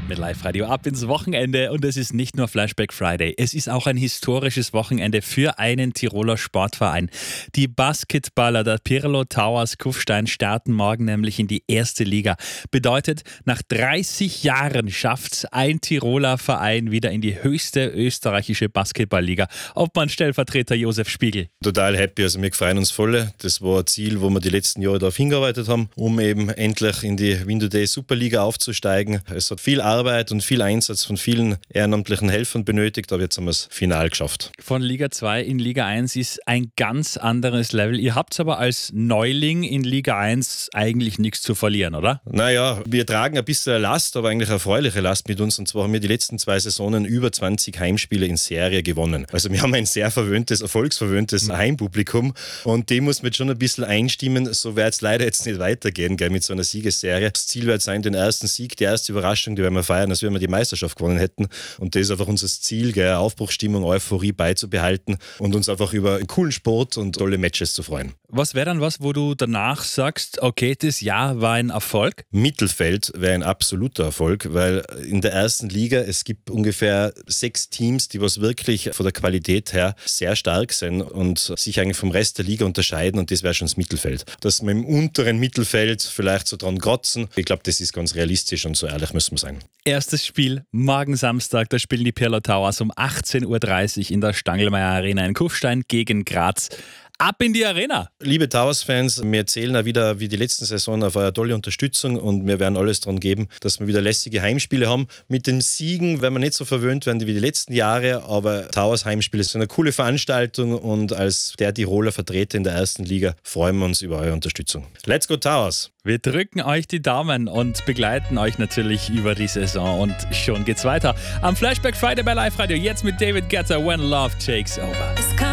Mit Live-Radio ab ins Wochenende und es ist nicht nur Flashback Friday, es ist auch ein historisches Wochenende für einen Tiroler Sportverein. Die Basketballer der Pirlo Towers Kufstein starten morgen nämlich in die erste Liga. Bedeutet, nach 30 Jahren schafft ein Tiroler Verein wieder in die höchste österreichische Basketballliga. Obmann-Stellvertreter Josef Spiegel. Total happy, also wir freuen uns voll. Das war ein Ziel, wo wir die letzten Jahre darauf hingearbeitet haben, um eben endlich in die Window Day Superliga aufzusteigen. Es hat viel Arbeit und viel Einsatz von vielen ehrenamtlichen Helfern benötigt, aber jetzt haben wir es final geschafft. Von Liga 2 in Liga 1 ist ein ganz anderes Level. Ihr habt aber als Neuling in Liga 1 eigentlich nichts zu verlieren, oder? Naja, wir tragen ein bisschen Last, aber eigentlich eine erfreuliche Last mit uns. Und zwar haben wir die letzten 2 Saisonen über 20 Heimspiele in Serie gewonnen. Also wir haben ein sehr erfolgsverwöhntes Heimpublikum und dem muss man jetzt schon ein bisschen einstimmen. So wird es leider jetzt nicht weitergehen, gell, mit so einer Siegesserie. Das Ziel wird sein, den ersten Sieg, die erste Überraschung, die werden wir feiern, als wenn wir die Meisterschaft gewonnen hätten. Und das ist einfach unser Ziel, gell, Aufbruchsstimmung, Euphorie beizubehalten und uns einfach über einen coolen Sport und tolle Matches zu freuen. Was wäre dann was, wo du danach sagst, okay, das Jahr war ein Erfolg? Mittelfeld wäre ein absoluter Erfolg, weil in der ersten Liga, es gibt ungefähr 6 Teams, die was wirklich von der Qualität her sehr stark sind und sich eigentlich vom Rest der Liga unterscheiden, und das wäre schon das Mittelfeld. Dass wir im unteren Mittelfeld vielleicht so dran grotzen, ich glaube, das ist ganz realistisch und so ehrlich müssen wir sein. Erstes Spiel morgen Samstag, da spielen die Pirlo Towers um 18.30 Uhr in der Stangelmeier Arena in Kufstein gegen Graz. Ab in die Arena! Liebe Towers-Fans, wir erzählen auch wieder wie die letzten Saison auf eure tolle Unterstützung und wir werden alles daran geben, dass wir wieder lässige Heimspiele haben. Mit den Siegen werden wir nicht so verwöhnt werden wie die letzten Jahre, aber Towers Heimspiele sind eine coole Veranstaltung und als der Tiroler Vertreter in der ersten Liga freuen wir uns über eure Unterstützung. Let's go Towers! Wir drücken euch die Daumen und begleiten euch natürlich über die Saison und schon geht's weiter. Am Flashback Friday bei Live Radio, jetzt mit David Guetta, When Love Takes Over.